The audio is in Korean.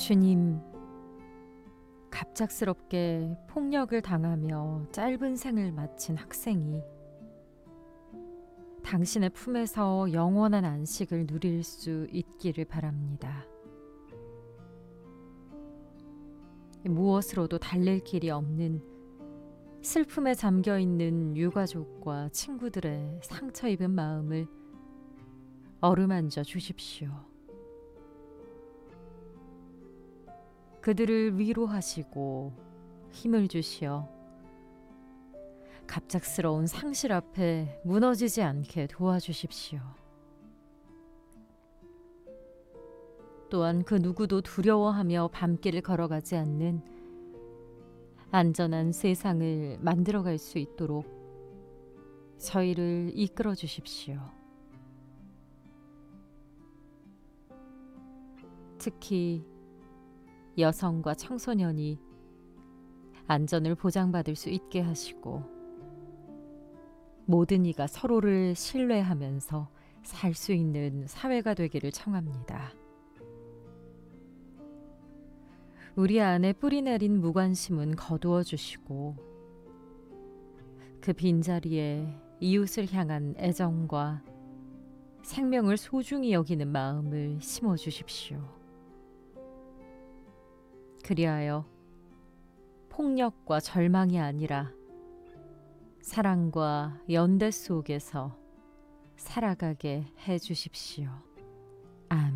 주님, 갑작스럽게 폭력을 당하며 짧은 생을 마친 학생이 당신의 품에서 영원한 안식을 누릴 수 있기를 바랍니다. 무엇으로도 달랠 길이 없는 슬픔에 잠겨 있는 유가족과 친구들의 상처 입은 마음을 어루만져 주십시오. 그들을 위로하시고 힘을 주시어 갑작스러운 상실 앞에 무너지지 않게 도와주십시오. 또한 그 누구도 두려워하며 밤길을 걸어가지 않는 안전한 세상을 만들어갈 수 있도록 저희를 이끌어 주십시오. 특히 여성과 청소년이 안전을 보장받을 수 있게 하시고 모든 이가 서로를 신뢰하면서 살 수 있는 사회가 되기를 청합니다. 우리 안에 뿌리내린 무관심은 거두어 주시고 그 빈자리에 이웃을 향한 애정과 생명을 소중히 여기는 마음을 심어 주십시오. 그리하여 폭력과 절망이 아니라 사랑과 연대 속에서 살아가게 해 주십시오. 아멘.